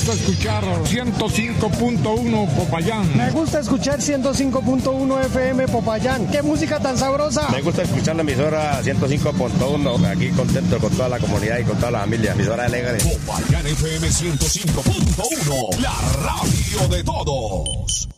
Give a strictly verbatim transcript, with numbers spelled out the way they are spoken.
gusta escuchar ciento cinco punto uno Popayán. Me gusta escuchar ciento cinco punto uno F M Popayán. ¡Qué música tan sabrosa! Me gusta escuchar la emisora ciento cinco punto uno. Aquí contento con toda la comunidad y con toda la familia. Emisora alegre. Popayán F M ciento cinco punto uno. La radio de todos.